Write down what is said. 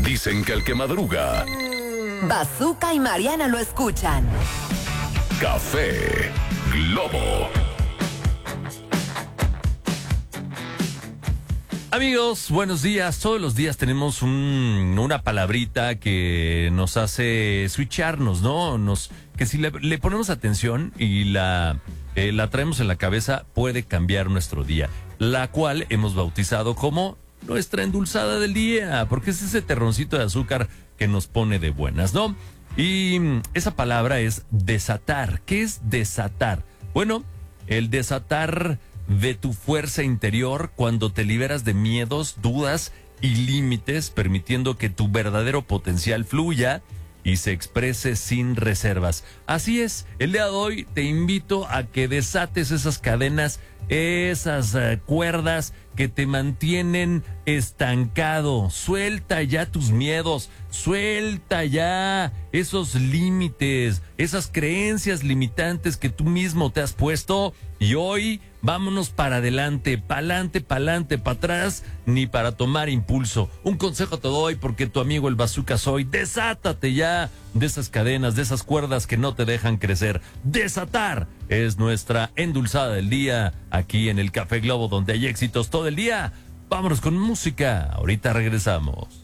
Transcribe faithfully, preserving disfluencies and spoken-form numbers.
Dicen que el que madruga, Bazooka y Mariana lo escuchan. Café Globo. Amigos, buenos días. Todos los días tenemos un, una palabrita que nos hace switcharnos, ¿no? Nos, que si le, le ponemos atención y la, eh, la traemos en la cabeza, puede cambiar nuestro día. La cual hemos bautizado como nuestra endulzada del día, porque es ese terroncito de azúcar que nos pone de buenas, ¿no? Y esa palabra es desatar. ¿Qué es desatar? Bueno, el desatar de tu fuerza interior cuando te liberas de miedos, dudas y límites, permitiendo que tu verdadero potencial fluya y se exprese sin reservas. Así es, el día de hoy te invito a que desates esas cadenas, esas uh, cuerdas que te mantienen estancado. Suelta ya tus miedos, suelta ya esos límites, esas creencias limitantes que tú mismo te has puesto, y hoy vámonos para adelante, pa'lante, pa'lante, para atrás, ni para tomar impulso. Un consejo te doy porque tu amigo el Bazooka soy. Desátate ya de esas cadenas, de esas cuerdas que no te dejan crecer. Desatar es nuestra endulzada del día aquí en el Café Globo, donde hay éxitos todo el día. Vámonos con música. Ahorita regresamos.